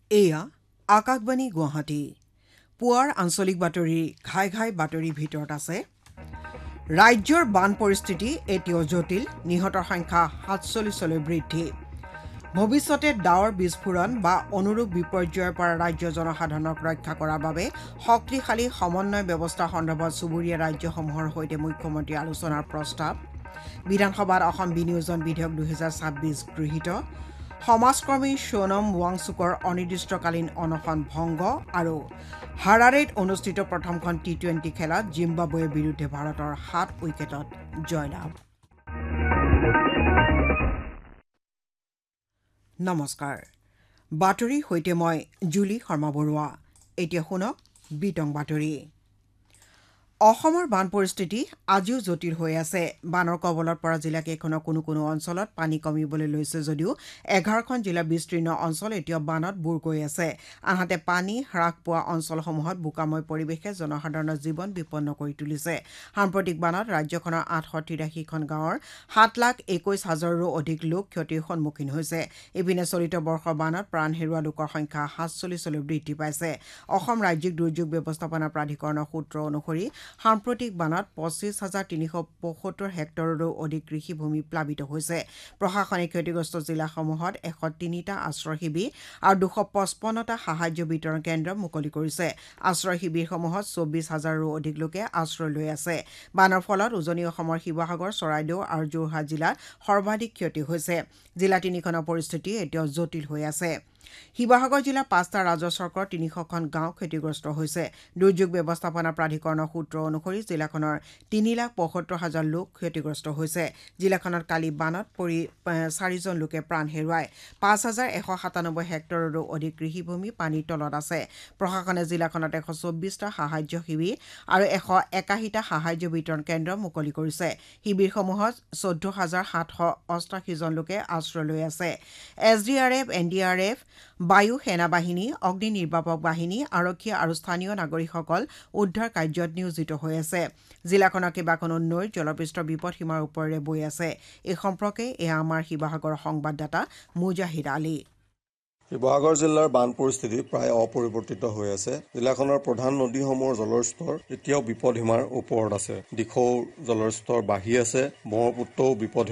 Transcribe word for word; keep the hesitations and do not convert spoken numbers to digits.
এয়া আকাশবাণী গুৱাহাটী পুৱাৰ আঞ্চলিক বাতৰি ঘাই ঘাই বাতৰিৰ ভিতৰত আছে ৰাজ্যৰ বান পৰিস্থিতি এতিয়াও জটিল নিহতৰ সংখ্যা সাতচল্লিছলৈ বৃদ্ধি ভৱিষ্যতে ডাৱৰ বিস্ফোৰণ বা অনুৰূপ বিপৰ্যয়ৰ পৰা ৰাজ্য জনসাধাৰণক ৰক্ষা কৰাৰ বাবে শক্তিশালী সমন্বয় ব্যৱস্থা সন্দৰ্ভত চুবুৰীয়া ৰাজ্যসমূহৰ সৈতে মুখ্যমন্ত্ৰীৰ আলোচনাৰ প্ৰস্তাৱ বিধানসভাত অসম বিনিয়োজন বিধেয়ক দুহেজাৰ ছাব্বিছ গৃহীত সমাজকৰ্মী সোনম ৱাংচুকৰ অনিৰ্দিষ্টকালীন অনশন ভংগ আৰু হাৰাৰেত অনুষ্ঠিত প্ৰথমখন টি টুৱেণ্টি খেলত জিম্বাবৱেৰ বিৰুদ্ধে ভাৰতৰ সাত উইকেটত জয়লাভ নমস্কাৰ বাতৰিৰ সৈতে মই জুলি শৰ্মা বৰুৱা এতিয়া শুনক বিতং বাতৰি অসমৰ বান পৰিস্থিতি আজিও জটিল হৈ আছে বানৰ কবলত পৰা জিলাকেইখনৰ কোনো কোনো অঞ্চলত পানী কমিবলৈ লৈছে যদিও এঘাৰখন জিলা বিস্তীৰ্ণ অঞ্চল এতিয়া বানত বুৰ গৈ আছে আনহাতে পানী হ্ৰাস পোৱা অঞ্চলসমূহত বোকাময় পৰিৱেশে জনসাধাৰণৰ জীৱন বিপন্ন কৰি তুলিছে সাম্প্ৰতিক বানত ৰাজ্যখনৰ আঠশ তিৰাশীখন গাঁৱৰ সাত লাখ একৈশ হাজাৰৰো অধিক লোক ক্ষতিৰ সন্মুখীন হৈছে ইপিনে চলিত বৰ্ষৰ বানত প্ৰাণ হেৰুওৱা লোকৰ সংখ্যা সাতচল্লিছলৈ বৃদ্ধি পাইছে অসম ৰাজ্যিক দুৰ্যোগ ব্যৱস্থাপনা প্ৰাধিকৰণৰ সূত্ৰ অনুসৰি সাম্প্ৰতিক বানত পঁচিছ হাজাৰ তিনিশ পঁয়সত্তৰ হেক্টৰৰো অধিক কৃষিভূমি প্লাবিত হৈছে প্ৰশাসনে ক্ষতিগ্ৰস্ত জিলাসমূহত এশ তিনিটা আশ্ৰয় শিবিৰ আৰু দুশ পঁচপন্নটা সাহায্য বিতৰণ কেন্দ্ৰ মুকলি কৰিছে আশ্ৰয় শিবিৰসমূহত চৌব্বিছ হাজাৰৰো অধিক লোকে আশ্ৰয় লৈ আছে বানৰ ফলত উজনি অসমৰ শিৱসাগৰ চৰাইদেউ আৰু যোৰহাট জিলাত সৰ্বাধিক ক্ষতি হৈছে জিলা তিনিখনৰ পৰিস্থিতি এতিয়াও জটিল হৈ আছে শিৱসাগৰ জিলাৰ পাঁচটা ৰাজচক্ৰৰ তিনিশখন গাঁও ক্ষতিগ্ৰস্ত হৈছে দুৰ্যোগ ব্যৱস্থাপনা প্ৰাধিকৰণৰ সূত্ৰ অনুসৰি জিলাখনৰ তিনি লাখ পঁয়সত্তৰ হাজাৰ লোক ক্ষতিগ্ৰস্ত হৈছে জিলাখনত কালি বানত পৰি চাৰিজন লোকে প্ৰাণ হেৰুৱায় পাঁচ হাজাৰ এশ সাতানব্বৈ হেক্টৰৰো অধিক কৃষিভূমি পানীৰ তলত আছে প্ৰশাসনে জিলাখনত এশ চৌব্বিছটা সাহায্য শিবিৰ আৰু এশ একাশীটা সাহায্য বিতৰণ কেন্দ্ৰ মুকলি কৰিছে শিবিৰসমূহত চৈধ্য হাজাৰ সাতশ অষ্টাশীজন লোকে আশ্ৰয় লৈ আছে S D R F N D R F বায়ু সেনা বাহিনী অগ্নি নিৰ্বাপক বাহিনী আৰক্ষী আৰু স্থানীয় নাগৰিকসকল উদ্ধাৰ কাৰ্যত নিয়োজিত হৈ আছে জিলাখনৰ কেইবাখনো নৈৰ জলপৃষ্ঠ বিপদসীমাৰ ওপৰেৰে বৈ আছে এই সম্পৰ্কে এয়া আমাৰ শিৱসাগৰৰ সংবাদদাতা মুজাহিদ আলী শিৱসাগৰ জিলাৰ বান পৰিস্থিতি প্ৰায় অপৰিৱৰ্তিত হৈ আছে জিলাখনৰ প্ৰধান নদীসমূহৰ জলৰ স্তৰ এতিয়াও বিপদসীমাৰ ওপৰত আছে দিখৌৰ জলৰ স্তৰ বাঢ়ি আছে ব্ৰহ্মপুত্ৰও বিপদ